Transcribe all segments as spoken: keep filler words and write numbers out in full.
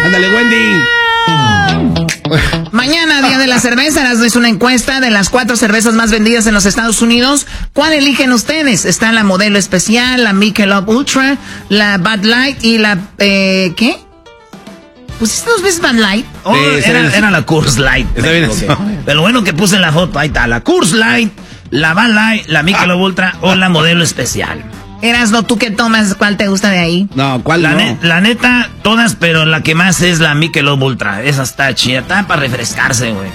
Ándale, Wendy. Mañana, día de la cerveza, es una encuesta de las cuatro cervezas más vendidas en los Estados Unidos. ¿Cuál eligen ustedes? Está la Modelo Especial, la Michelob Ultra, la Bud Light y la... Eh, ¿Qué? ¿Pusiste dos veces Bud Light? Oh, Sí, era, está era la Coors Light. Está bien Okay. eso. Pero bueno que puse en la foto, ahí está. La Coors Light, la Bud Light, la Michelob Ultra o la Modelo Especial. Erasno, ¿tú qué tomas? ¿Cuál te gusta de ahí? No, ¿cuál La, no? ne- la neta, todas, pero la que más es la Michelob Ultra. Esa está chida, está para refrescarse, güey.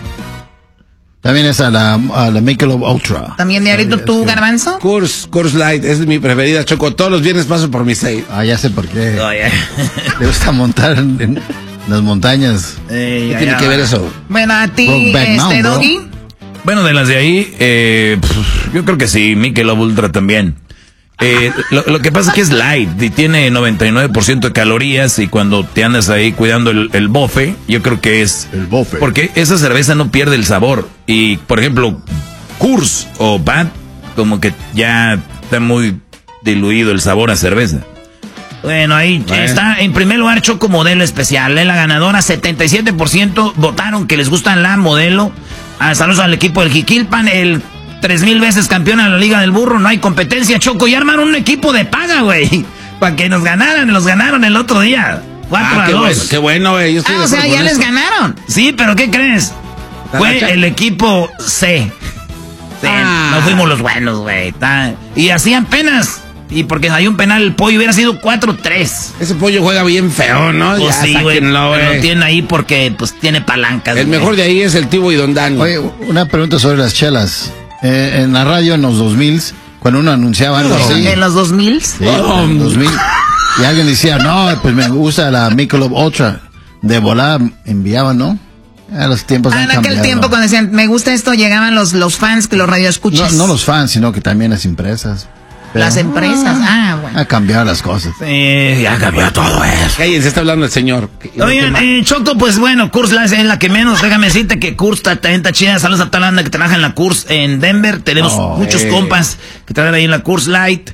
También esa, la, a la Michelob Ultra. ¿También, Diablito, tú, Garbanzo? Coors, Coors Light, es mi preferida, Choco. Todos los viernes paso por mi seis. Ah, ya sé por qué. Oye. Le gusta montar en, en las montañas. Ey, ¿Qué ya, tiene ya, que ver va. eso? Bueno, a ti, Brokeback este, Mountain, bro. Doggy. Bueno, de las de ahí, eh, pf, yo creo que sí, Michelob Ultra también. Eh, lo, lo que pasa es que es light y tiene noventa y nueve por ciento de calorías y cuando te andas ahí cuidando el, el bofe, yo creo que es... El bofe. Porque esa cerveza no pierde el sabor. Y, por ejemplo, Coors o Bud, como que ya está muy diluido el sabor a cerveza. Bueno, ahí Bueno. está. En primer lugar, Choco Modelo Especial. Es la ganadora. setenta y siete por ciento votaron que les gusta la Modelo. Ah, saludos al equipo del Jiquilpan. El tres mil veces campeón en la Liga del Burro. No hay competencia, Choco. Y armaron un equipo de paga, güey. Para que nos ganaran. Los ganaron el otro día. cuatro Ah, a qué dos. bueno, qué bueno, güey. Yo estoy Ah, de o sea, acuerdo ya con les eso. ganaron. Sí, pero ¿qué crees? Fue ¿Talacha? el equipo C. Sí, Ah. no fuimos los buenos, güey. Ta- Y hacían penas. Y porque hay un penal, el pollo hubiera sido cuatro tres. Ese pollo juega bien feo, ¿no? Pues Ya, sí, güey. sáquenlo, Pero güey. lo tiene ahí porque pues tiene palancas. El güey. mejor de ahí es el Tibo y Don Dani. Oye, una pregunta sobre las chelas. Eh, en la radio en los dos mil, cuando uno anunciaba algo así. En los dos mil. Sí, en el dos mil. Y alguien decía, no, pues me gusta la Michelob Ultra. De volada enviaban, ¿no? A los tiempos Ah, han en aquel cambiado. tiempo cuando decían, me gusta esto, llegaban los, los fans, que los No, radioescuchas. no los fans, sino que también las empresas. Pero Las empresas. Ah, bueno. ha cambiado las cosas. Sí, ya cambió todo eso. Cállense, está hablando el señor. Oigan, eh, Choco, pues bueno, Coors Light es la que menos. Déjame decirte que Coors está, también está chida. Saludos a toda la banda que trabaja en la Coors en Denver. Tenemos Oh, muchos eh. compas que trabajan ahí en la Coors Light.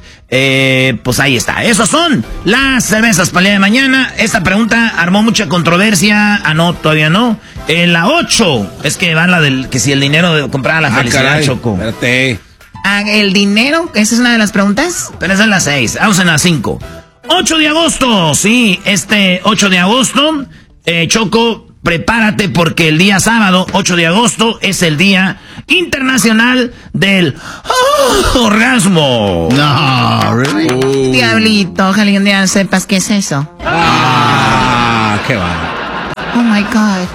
Eh, pues ahí está. Esos son las cervezas para el día de mañana. Esta pregunta armó mucha controversia. Ah, no, todavía no. En la ocho, es que va la del que si el dinero de comprar la Ah, felicidad, caray, Choco. espérate. Ah, el dinero, esa es una de las preguntas. Pero esa es la seis. Vamos en la cinco. ocho de agosto, sí, este ocho de agosto, eh, Choco, prepárate porque el día sábado, ocho de agosto, es el Día Internacional del ¡Oh! Orgasmo. No, really. Uh, Diablito, ojalá un día sepas qué es eso. ah, qué va. Oh my God.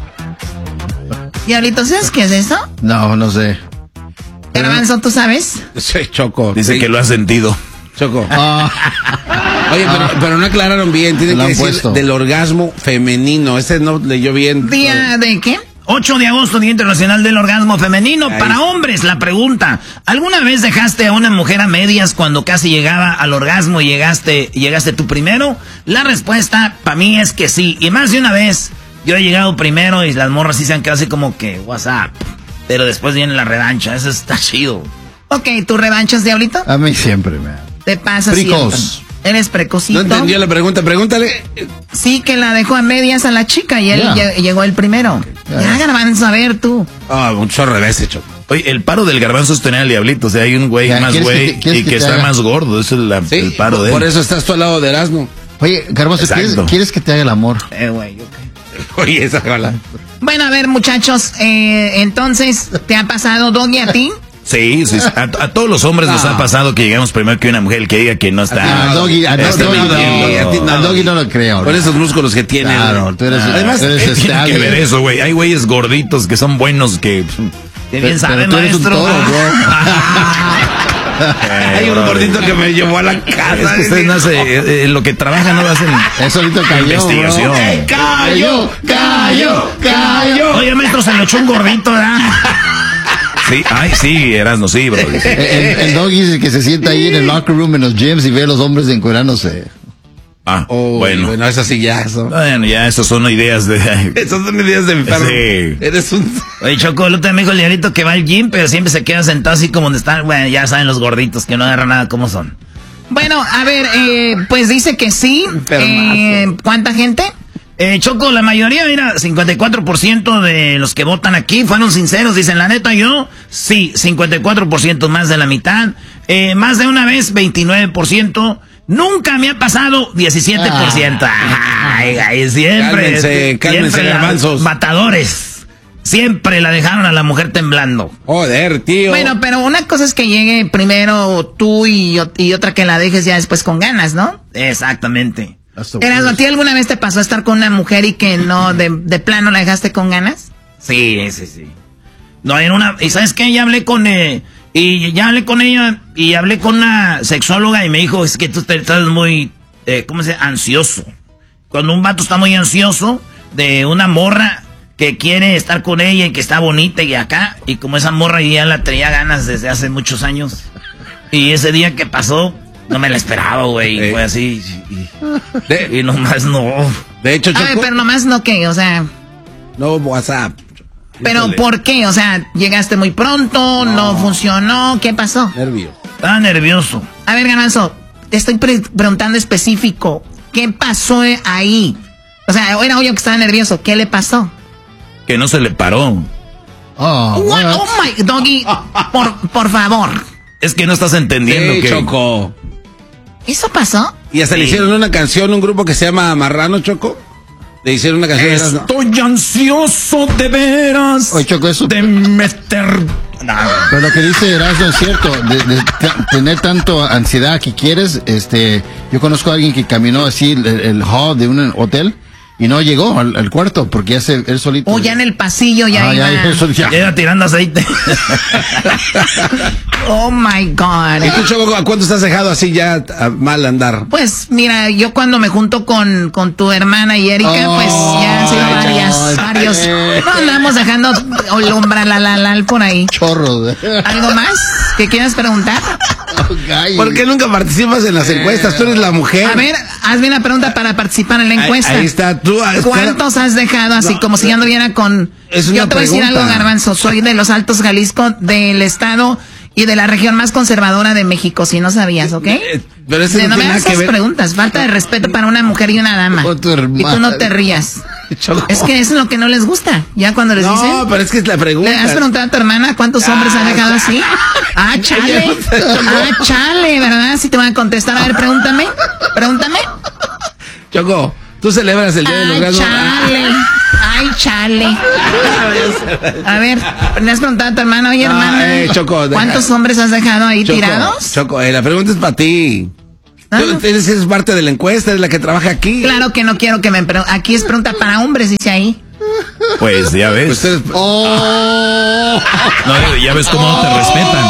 Diablito, ¿sabes qué es eso? No, no sé. Garbanzo, ¿tú sabes? Sí, Choco. Dice sí, que lo ha sentido. Choco. Ah, Oye, pero, pero no aclararon bien. Tiene Lo que han decir puesto. del orgasmo femenino. Ese no leyó bien. ¿Día de qué? ocho de agosto, Día Internacional del Orgasmo Femenino. Ahí. Para hombres, la pregunta. ¿Alguna vez dejaste a una mujer a medias cuando casi llegaba al orgasmo y llegaste, llegaste tú primero? La respuesta para mí es que sí. Y más de una vez yo he llegado primero y las morras sí se han quedado así como que WhatsApp. Pero después viene la revancha. Eso está chido. Ok, ¿tu revanchas, Diablito? a mí siempre, man. Te pasa Precoz. siempre. Eres precocito. No entendió la pregunta. Pregúntale. Sí, que la dejó a medias a la chica y él Ya. lle- llegó el primero. Ya. Ya, Garbanzo, a ver tú. Ah, un chorro de veces, Choco. Oye, el paro del garbanzo es tener al diablito. O sea, hay un güey Ya, más ¿quieres que güey te- quieres y que que te está haga? más gordo. Eso es la- Sí, el paro por, de él. por eso estás tú al lado de Erasmo. Oye, Garbanzo, ¿quieres, Exacto. ¿quieres que te haga el amor? Eh, güey, ok. Oye, esa jala. Bueno, a ver, muchachos, eh, entonces, ¿te ha pasado, Doggy, a ti? Sí, sí, sí. A, a todos los hombres nos ha pasado que llegamos primero que una mujer, el que diga que no está. Ah, al Doggy, al está Doggy, mintiendo. no, a ti no. al Doggy no lo creo. Con ¿no? esos músculos que tiene. Claro, tú eres, Además, tú eres ¿Qué este, tiene que alguien. ver eso, güey? Hay güeyes gorditos que son buenos que... Qué Pero- bien sabe, pero tú eres un maestro. toro, hay un gordito que me llevó a la casa. Es que ustedes no hacen, eh, eh, lo que trabajan no hacen Eso ahorita cayó, investigación. bro. ¡Cayó! ¡Cayó! ¡Cayó! Oye, maestro, se lo echó un gordito, ¿verdad? Sí, ay, sí, Erasmo, sí, bro. El, el Doggy es el que se sienta ahí en el locker room en los gyms y ve a los hombres encuerándose. Ah, Oh, bueno. bueno, esas sí ya son. Bueno, ya esas son ideas de... Esas son ideas de enfermo. Sí. Eres un. Oye, Choco, el otro me dijo el diablito que va al gym, pero siempre se queda sentado así como donde están. Bueno, ya saben los gorditos que no agarran nada cómo son. Bueno, a ver, eh, pues dice que sí. Enfermazo. Eh, ¿Cuánta gente? Eh, Choco, la mayoría, mira, cincuenta y cuatro por ciento de los que votan aquí fueron sinceros. Dicen, la neta, yo, sí, cincuenta y cuatro por ciento, más de la mitad. Eh, más de una vez, veintinueve por ciento. Nunca me ha pasado, diecisiete por ciento. Ah. Ay, ay, siempre. Cálmense, cálmense, siempre garbanzos. Matadores. Siempre la dejaron a la mujer temblando. Joder, tío. Bueno, pero una cosa es que llegue primero tú y, y otra que la dejes ya después con ganas, ¿no? Exactamente. Erasmo, ¿a ti alguna vez te pasó a estar con una mujer y que no, de, de plano la dejaste con ganas? Sí, sí, sí. No, en una... ¿Y sabes qué? Ya hablé con... Eh, y ya hablé con ella y hablé con una sexóloga y me dijo, es que tú te- estás muy... Eh, ¿Cómo se dice? Ansioso. Cuando un vato está muy ansioso de una morra que quiere estar con ella y que está bonita y acá, y como esa morra ya la traía ganas desde hace muchos años, y ese día que pasó, no me la esperaba, güey, Eh. fue así, y, De, y nomás no. de hecho, A ver, Choco, pero nomás no que, o sea, no WhatsApp. pero Híjole, ¿por qué? O sea, llegaste muy pronto, no, funcionó, ¿qué pasó? nervio. Estaba nervioso. A ver, Garbanzo, te estoy pre- preguntando específico, ¿qué pasó ahí? O sea, era obvio que estaba nervioso, ¿qué le pasó? Que no se le paró. Oh, What? what? Oh my, Doggy, por, por favor. Es que no estás entendiendo Sí, que... Choco. ¿Eso pasó? Y hasta le hicieron una canción, un grupo que se llama Marrano, Choco. Le hicieron una canción. ¿no? Estoy ansioso de veras Oye, Choco, eso... de meter... No. Pero lo que dice Erasmo es cierto, de, de ta- tener tanto ansiedad que quieres, este, yo conozco a alguien que caminó así el, el hall de un hotel y no llegó al, al cuarto porque ya se, él solito. O ya en el pasillo ya Ah, iba. ya, ya, eso ya. Ya iba tirando aceite. Oh my God. ¿Y tú, Choco, a cuánto estás dejado así ya a mal andar? Pues mira, yo cuando me junto con, con tu hermana y Erika, Oh, pues ya han sido ay, varias, ay, varios. ay. No andamos dejando olombra la la la por ahí. Chorros. ¿Algo más que quieras preguntar? ¿Por qué nunca participas en las encuestas? Tú eres la mujer. A ver, hazme una pregunta para participar en la Ahí- encuesta. Ahí, está tú. ahí está. ¿Cuántos has dejado así No, como si ya anduviera con... es Yo una te voy a decir pregunta. algo, Garbanzo. Soy de los Altos Jalisco, del estado y de la región más conservadora de México, si no sabías, ¿ok? Eh, Pero eso De- no no me tiene hagas nada que esas ver. preguntas. Falta de respeto para una mujer y una dama. Con tu Y tú no hermana. te rías. Choco. Es que es lo que no les gusta. Ya cuando les No, dicen... pero es que es la pregunta. ¿Le has preguntado a tu hermana cuántos hombres han dejado así? Ah, chale. Ah, chale, ¿verdad? Si te van a contestar. A ver, pregúntame. Pregúntame. Choco, tú celebras el Día de los Ay, Granos. chale. Ay, chale. A ver, le has preguntado a tu hermana, oye, No, hermana, eh, Choco, deja- ¿cuántos hombres has dejado ahí Choco, tirados? Choco, eh, la pregunta es para ti. Ah, Tú no. eres, eres parte de la encuesta, eres la que trabaja aquí. Claro que no quiero que me pregunten. Aquí es pregunta para hombres, dice ahí. Pues ya ves. Pues tú eres- Oh, No, ya ves cómo no te respetan.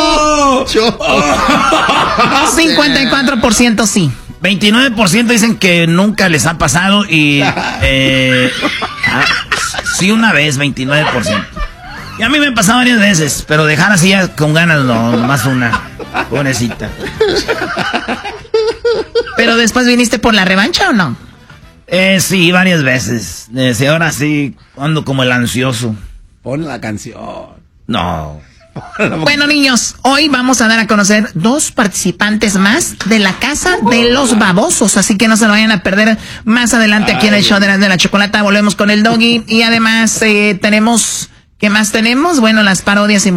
cincuenta y cuatro por ciento sí. veintinueve por ciento dicen que nunca les ha pasado y... Eh, ah, sí, una vez, veintinueve por ciento. Y a mí me ha pasado varias veces, pero dejar así ya con ganas, no, más una. Pobrecita. ¿Pero después viniste por la revancha o no? Eh, sí, varias veces. Eh, sí, ahora sí, ando como el ansioso. Pon la canción. No. Bueno, niños, hoy vamos a dar a conocer dos participantes más de la Casa de los Babosos, así que no se lo vayan a perder más adelante aquí en el show de la, de la Chocolata. Volvemos con el Doggy y además eh, tenemos, ¿qué más tenemos? Bueno, las parodias y